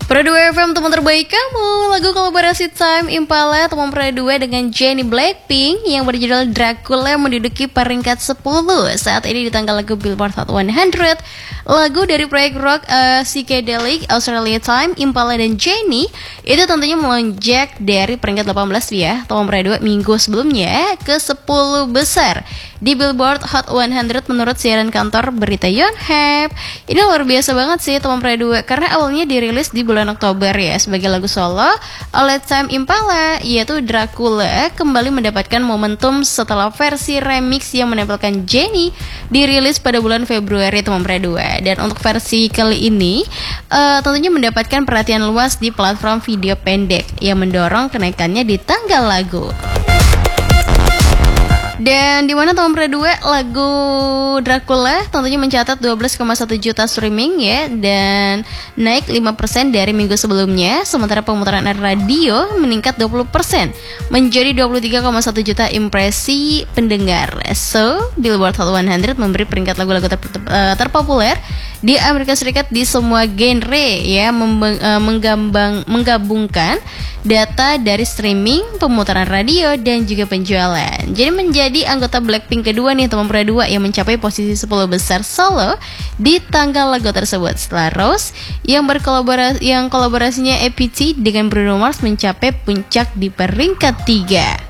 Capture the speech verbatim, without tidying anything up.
Pro dua F M teman terbaik kamu. Lagu kolaborasi Time Impala teman Pro dua dengan Jennie Blackpink yang berjudul Dracula menduduki peringkat sepuluh saat ini di tanggal lagu Billboard Hot seratus. Lagu dari proyek rock uh, psychedelic Australia Time Impala dan Jennie itu tentunya melonjak dari peringkat delapan belas ya teman Pro dua minggu sebelumnya ke sepuluh besar di Billboard Hot seratus menurut siaran kantor berita Yonhap. Ini luar biasa banget sih teman Pro dua karena awalnya dirilis di bulan Oktober ya sebagai lagu solo oleh Time Impala, yaitu Dracula kembali mendapatkan momentum setelah versi remix yang menampilkan Jennie dirilis pada bulan Februari teman Pro dua. Dan untuk versi kali ini uh, tentunya mendapatkan perhatian luas di platform video pendek yang mendorong kenaikannya di tanggal lagu. Dan di mana tahun Pro dua lagu Dracula tentunya mencatat dua belas koma satu juta streaming ya dan naik lima persen dari minggu sebelumnya, sementara pemutaran radio meningkat dua puluh persen menjadi dua puluh tiga koma satu juta impresi pendengar. So, Billboard Hot seratus memberi peringkat lagu-lagu ter- ter- terpopuler di Amerika Serikat di semua genre ya, mem- menggambang menggabungkan data dari streaming, pemutaran radio dan juga penjualan. Jadi menjadi anggota Blackpink kedua nih teman Pro dua yang mencapai posisi sepuluh besar solo di tanggal lagu tersebut setelah Rose yang berkolaborasi yang kolaborasinya E P T dengan Bruno Mars mencapai puncak di peringkat tiga.